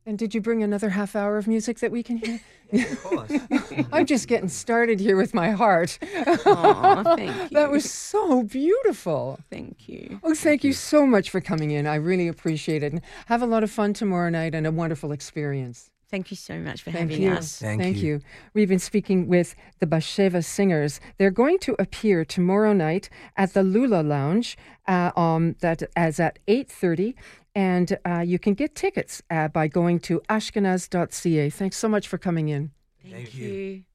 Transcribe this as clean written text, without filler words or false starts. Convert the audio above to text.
And did you bring another half hour of music that we can hear? Of course. I'm just getting started here with my heart. Oh, thank you. That was so beautiful. Thank you. Oh, thank you so much for coming in. I really appreciate it. And have a lot of fun tomorrow night and a wonderful experience. Thank you so much for Thank having you. us. Thank you. We've been speaking with the Bathsheba Singers. They're going to appear tomorrow night at the Lula Lounge that is at 8:30. And you can get tickets by going to ashkenaz.ca. Thanks so much for coming in. Thank you.